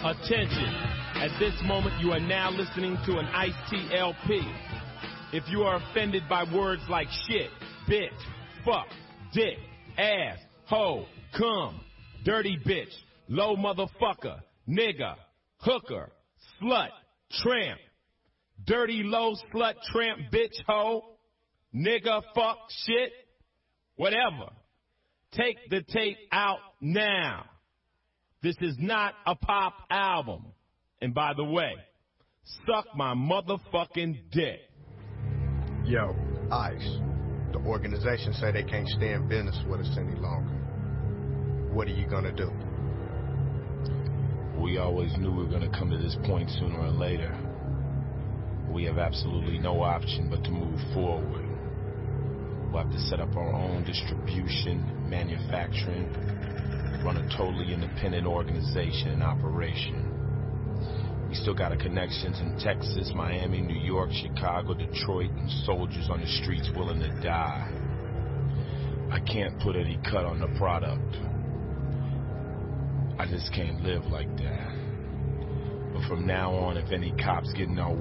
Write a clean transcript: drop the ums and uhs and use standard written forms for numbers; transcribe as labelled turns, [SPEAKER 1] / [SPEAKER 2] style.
[SPEAKER 1] Attention. At this moment, you are now listening to an Ice-T LP. If you are offended by words like shit, bitch, fuck, dick, ass, hoe, cum, dirty bitch, low motherfucker, nigga, hooker, slut, tramp, dirty low slut, tramp, bitch, hoe, nigga, fuck, shit, whatever, take the tape out now. This is not a pop album. And by the way, suck my motherfucking dick.
[SPEAKER 2] Yo, ICE. The organization say they can't stay in business with us any longer. What are you gonna do?
[SPEAKER 3] We always knew we were gonna come to this point sooner or later. We have absolutely no option but to move forward. We'll have to set up our own distribution, manufacturing, run a totally independent organization and operation. We still got connections in Texas, Miami, New York, Chicago, Detroit, and soldiers on the streets willing to die. I can't put any cut on the product. I just can't live like that. But from now on, if any cops get in our